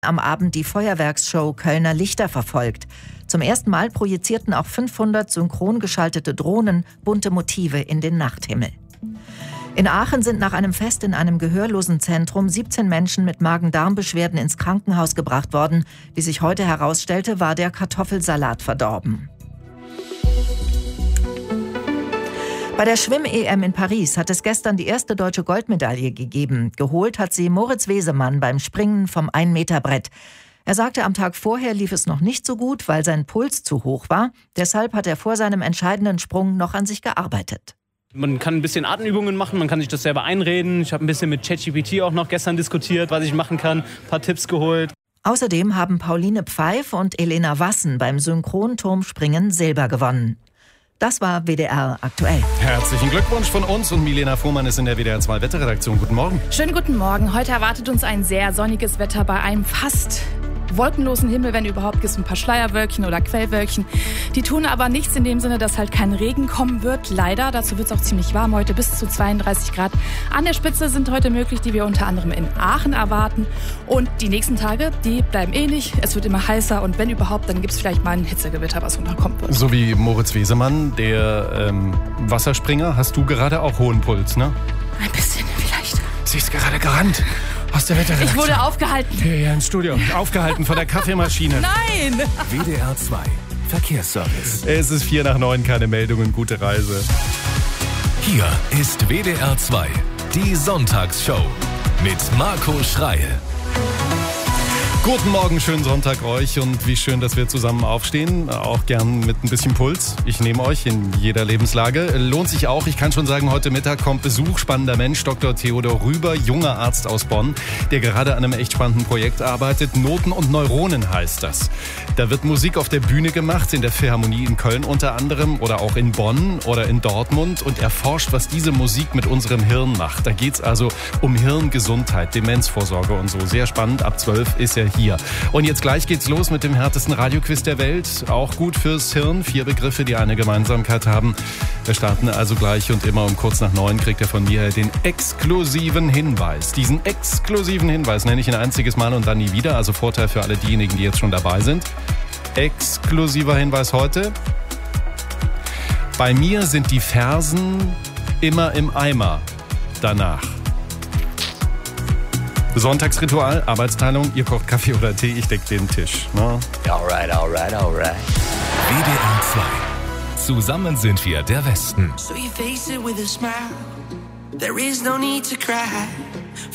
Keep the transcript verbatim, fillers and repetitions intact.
Am Abend die Feuerwerksshow Kölner Lichter verfolgt. Zum ersten Mal projizierten auch fünfhundert synchron geschaltete Drohnen bunte Motive in den Nachthimmel. In Aachen sind nach einem Fest in einem Gehörlosenzentrum siebzehn Menschen mit Magen-Darm-Beschwerden ins Krankenhaus gebracht worden. Wie sich heute herausstellte, war der Kartoffelsalat verdorben. Bei der Schwimm-E M in Paris hat es gestern die erste deutsche Goldmedaille gegeben. Geholt hat sie Moritz Wesemann beim Springen vom ein-Meter-Brett. Er sagte, am Tag vorher lief es noch nicht so gut, weil sein Puls zu hoch war. Deshalb hat er vor seinem entscheidenden Sprung noch an sich gearbeitet. Man kann ein bisschen Atemübungen machen, man kann sich das selber einreden. Ich habe ein bisschen mit ChatGPT auch noch gestern diskutiert, was ich machen kann, ein paar Tipps geholt. Außerdem haben Pauline Pfeif und Elena Wassen beim Synchronturmspringen Silber gewonnen. Das war W D R aktuell. Herzlichen Glückwunsch von uns und Milena Fuhrmann ist in der W D R zwei Wetterredaktion. Guten Morgen. Schönen guten Morgen. Heute erwartet uns ein sehr sonniges Wetter bei einem fast wolkenlosen Himmel, wenn überhaupt, gibt es ein paar Schleierwölkchen oder Quellwölkchen. Die tun aber nichts in dem Sinne, dass halt kein Regen kommen wird. Leider, dazu wird es auch ziemlich warm heute, bis zu zweiunddreißig Grad. An der Spitze sind heute möglich, die wir unter anderem in Aachen erwarten. Und die nächsten Tage, die bleiben ähnlich. Es wird immer heißer und wenn überhaupt, dann gibt es vielleicht mal ein Hitzegewitter, was unterkommen wird. So wie Moritz Wesemann, der ähm, Wasserspringer, hast du gerade auch hohen Puls, ne? Ein bisschen vielleicht. Sie ist gerade gerannt. Aus der Wetterredaktion. Ich wurde aufgehalten. Hier, hier im Studio. Aufgehalten von der Kaffeemaschine. Nein! W D R zwei Verkehrsservice. Es ist vier nach neun, keine Meldungen, gute Reise. Hier ist W D R zwei, die Sonntagsshow mit Marco Schreil. Guten Morgen, schönen Sonntag euch und wie schön, dass wir zusammen aufstehen. Auch gern mit ein bisschen Puls. Ich nehme euch in jeder Lebenslage. Lohnt sich auch. Ich kann schon sagen, heute Mittag kommt Besuch. Spannender Mensch, Doktor Theodor Rüber, junger Arzt aus Bonn, der gerade an einem echt spannenden Projekt arbeitet. Noten und Neuronen heißt das. Da wird Musik auf der Bühne gemacht, in der Philharmonie in Köln unter anderem oder auch in Bonn oder in Dortmund und erforscht, was diese Musik mit unserem Hirn macht. Da geht's also um Hirngesundheit, Demenzvorsorge und so. Sehr spannend. Ab zwölf ist er hier. Und jetzt gleich geht's los mit dem härtesten Radioquiz der Welt. Auch gut fürs Hirn. Vier Begriffe, die eine Gemeinsamkeit haben. Wir starten also gleich und immer um kurz nach neun kriegt er von mir den exklusiven Hinweis. Diesen exklusiven Hinweis nenne ich ein einziges Mal und dann nie wieder. Also Vorteil für alle diejenigen, die jetzt schon dabei sind. Exklusiver Hinweis heute. Bei mir sind die Fersen immer im Eimer danach. Sonntagsritual, Arbeitsteilung, ihr kocht Kaffee oder Tee, ich deck den Tisch. Ne? Alright, alright, alright. W D R zwei. Zusammen sind wir der Westen. So you face it with a smile. There is no need to cry.